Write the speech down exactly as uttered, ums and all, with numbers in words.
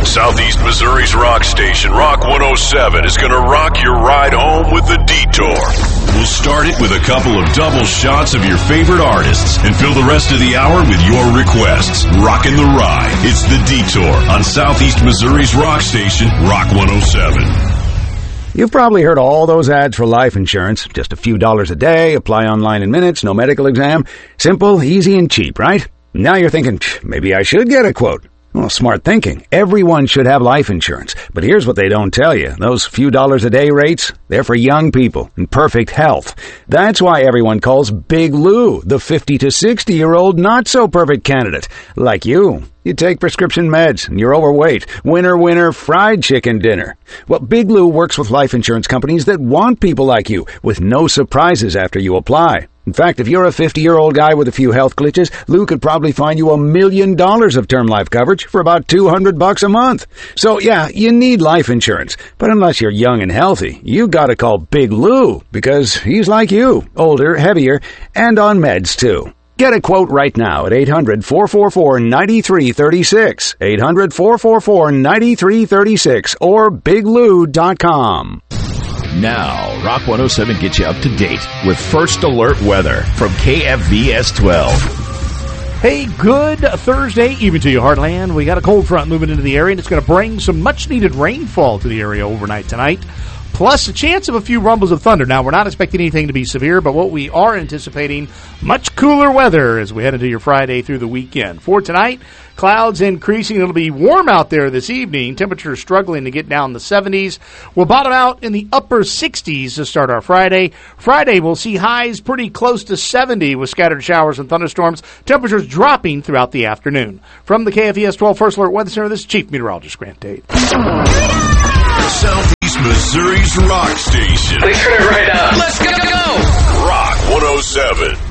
Southeast Missouri's rock station, Rock one oh seven, is going to rock your ride home with The Detour. We'll start it with a couple of double shots of your favorite artists and fill the rest of the hour with your requests. Rockin' the ride. It's The Detour on Southeast Missouri's rock station, Rock one oh seven. You've probably heard all those ads for life insurance. Just a few dollars a day, apply online in minutes, no medical exam. Simple, easy, and cheap, right? Now you're thinking, maybe I should get a quote. Well, smart thinking. Everyone should have life insurance. But here's what they don't tell you. Those few dollars a day rates, they're for young people in perfect health. That's why everyone calls Big Lou the fifty to sixty-year-old not-so-perfect candidate. Like you. You take prescription meds, and you're overweight. Winner, winner, fried chicken dinner. Well, Big Lou works with life insurance companies that want people like you, with no surprises after you apply. In fact, if you're a fifty-year-old guy with a few health glitches, Lou could probably find you a million dollars of term life coverage for about two hundred bucks a month. So, yeah, you need life insurance. But unless you're young and healthy, you gotta call Big Lou, because he's like you, older, heavier, and on meds, too. Get a quote right now at eight hundred, four four four, nine three three six, eight hundred, four four four, nine three three six, or big lou dot com. Now, Rock one oh seven gets you up to date with First Alert Weather from K F V S twelve. Hey, good Thursday evening to you, Heartland. We got a cold front moving into the area, and it's going to bring some much-needed rainfall to the area overnight tonight, plus a chance of a few rumbles of thunder. Now, we're not expecting anything to be severe, but what we are anticipating, much cooler weather as we head into your Friday through the weekend. For tonight, clouds increasing. It'll be warm out there this evening. Temperatures struggling to get down the seventies. We'll bottom out in the upper sixties to start our Friday. Friday, we'll see highs pretty close to seventy with scattered showers and thunderstorms. Temperatures dropping throughout the afternoon. From the K F V S twelve First Alert Weather Center, this is Chief Meteorologist Grant Tate. Southeast Missouri's rock station. Please turn it right up. Let's go! Rock one oh seven.